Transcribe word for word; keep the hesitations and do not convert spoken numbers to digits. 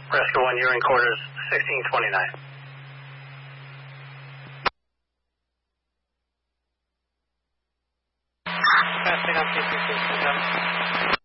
Rescue one, you're in quarters sixteen twenty-nine. Passing on P C six,